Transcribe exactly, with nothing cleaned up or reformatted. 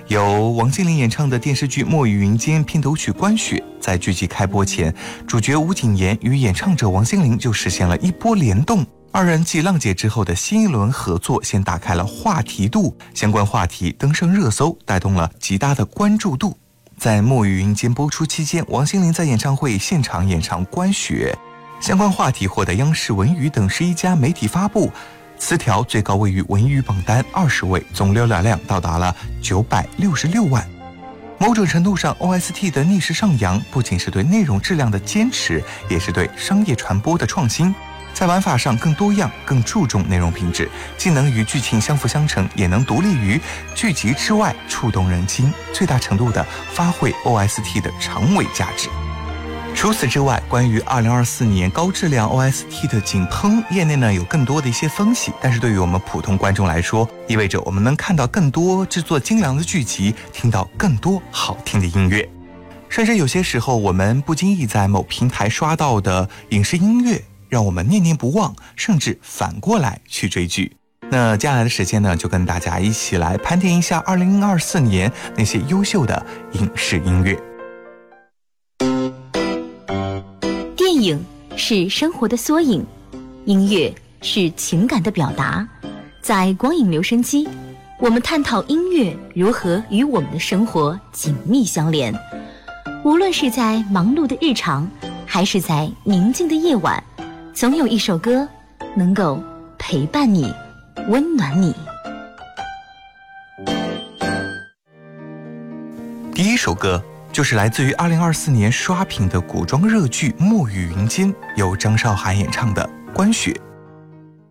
由王心凌演唱的电视剧《墨雨云间》片头曲《观雪》，在剧集开播前，主角吴谨言与演唱者王心凌就实现了一波联动。二人继浪姐之后的新一轮合作，先打开了话题度，相关话题登上热搜，带动了极大的关注度。在《墨雨云间》播出期间，王心凌在演唱会现场演唱《观雪》，相关话题获得央视文娱等十一家媒体发布，词条最高位于文娱榜单二十位，总浏览量到达了九百六十六万。某种程度上 O S T 的逆势上扬，不仅是对内容质量的坚持，也是对商业传播的创新。在玩法上更多样，更注重内容品质，既能与剧情相辅相成，也能独立于剧集之外触动人心，最大程度地发挥 O S T 的长尾价值。除此之外，关于二零二四年高质量 O S T 的井喷，业内呢有更多的一些分析，但是对于我们普通观众来说，意味着我们能看到更多制作精良的剧集，听到更多好听的音乐，甚至有些时候我们不经意在某平台刷到的影视音乐，让我们念念不忘，甚至反过来去追剧。那接下来的时间呢，就跟大家一起来盘点一下二零二四年那些优秀的影视音乐。 电影是生活的缩影，音乐是情感的表达。在光影留声机，我们探讨音乐如何与我们的生活紧密相连。无论是在忙碌的日常，还是在宁静的夜晚，总有一首歌能够陪伴你，温暖你。 第一首歌就是来自于二零二四年刷屏的古装热剧《墨雨云间》，由张韶涵演唱的《观雪》。